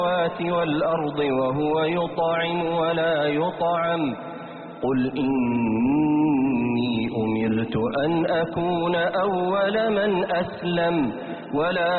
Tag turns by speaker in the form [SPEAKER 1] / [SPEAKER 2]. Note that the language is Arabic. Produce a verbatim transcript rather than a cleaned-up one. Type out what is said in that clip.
[SPEAKER 1] والأرض وهو يطعم ولا يطعم قل إني أمرت أن أكون أول من أسلم ولا